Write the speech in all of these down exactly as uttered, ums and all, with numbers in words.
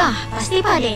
Mudah, pasti pandai.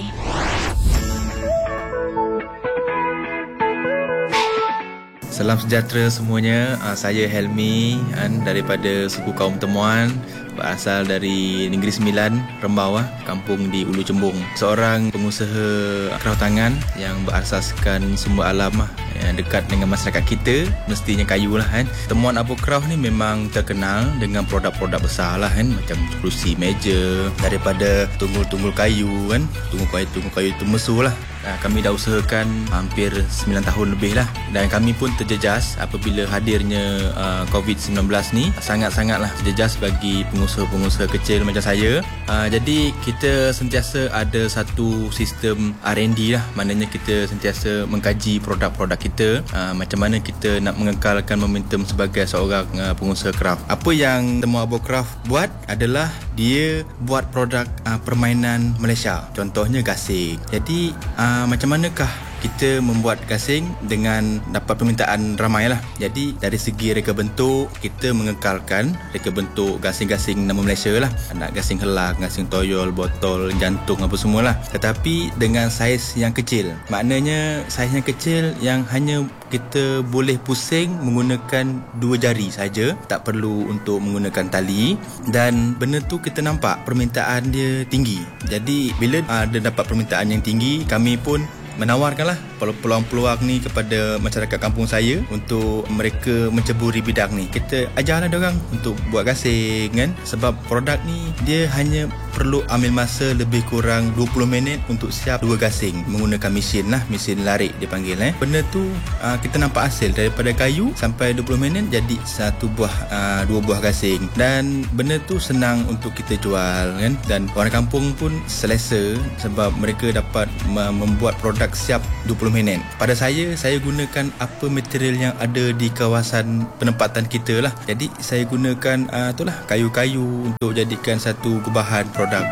Salam sejahtera semuanya. Saya Helmi daripada suku kaum Temuan, berasal dari Negeri Sembilan, Rembau, kampung di Ulu Cembung. Seorang pengusaha kerah tangan yang berasaskan sumber alam yang dekat dengan masyarakat kita, mestinya kayu lah kan. Temuan Abu Kraf ni memang terkenal dengan produk-produk besar lah kan, macam kerusi, meja, daripada tunggul-tunggul kayu kan, tunggul kayu-tunggul kayu itu mesu lah. Kami dah usahakan hampir sembilan tahun lebih lah, dan kami pun terjejas apabila hadirnya uh, covid sembilan belas ni. Sangat-sangatlah terjejas bagi pengusaha-pengusaha kecil macam saya. uh, Jadi kita sentiasa ada satu sistem R and D lah, maknanya kita sentiasa mengkaji produk-produk kita, uh, macam mana kita nak mengekalkan momentum sebagai seorang uh, pengusaha kraft. Apa yang Temu Abu Kraf buat adalah dia buat produk uh, permainan Malaysia. Contohnya gasing. Jadi uh, macam manakah kita membuat gasing dengan dapat permintaan ramai lah. Jadi dari segi reka bentuk, kita mengekalkan reka bentuk gasing-gasing nama Malaysia lah. Nak gasing helang, gasing toyol, botol, jantung apa semua lah. Tetapi dengan saiz yang kecil. Maknanya saiz yang kecil yang hanya kita boleh pusing menggunakan dua jari saja, tak perlu untuk menggunakan tali. Dan benda tu kita nampak permintaan dia tinggi. Jadi bila ada dapat permintaan yang tinggi, kami pun menawarkanlah peluang-peluang ni kepada masyarakat kampung saya untuk mereka menceburi bidang ni. Kita ajarlah diorang untuk buat gasing kan, sebab produk ni dia hanya perlu ambil masa lebih kurang dua puluh minit untuk siap dua gasing menggunakan mesin lah, mesin larik dipanggil eh. Benda tu uh, kita nampak hasil daripada kayu sampai dua puluh minit jadi satu buah uh, dua buah gasing, dan benda tu senang untuk kita jual kan, dan orang kampung pun selesa sebab mereka dapat membuat produk siap dua puluh minit. Pada saya, saya gunakan apa material yang ada di kawasan penempatan kita lah. Jadi saya gunakan uh, itulah kayu-kayu untuk jadikan satu gubahan produk.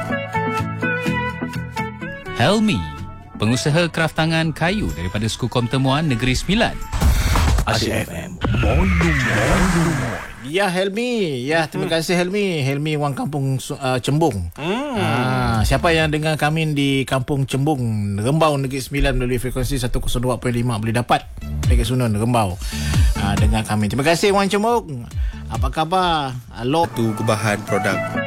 Helmi, pengusaha kraft tangan kayu daripada suku kaum Temuan, Negeri Sembilan. Asyik F M. Ya Helmi, ya terima hmm. kasih Helmi. Helmi orang kampung uh, Cembung. Hmm. Ah, siapa yang dengar kami di kampung Cembung, Rembau, Negeri Sembilan melalui frekuensi seratus dua perpuluhan lima boleh dapat Negeri Sunun, Rembau. Ah, dengar kami. Terima kasih orang Cembung. Apa khabar? Alo. Tu gubahan produk.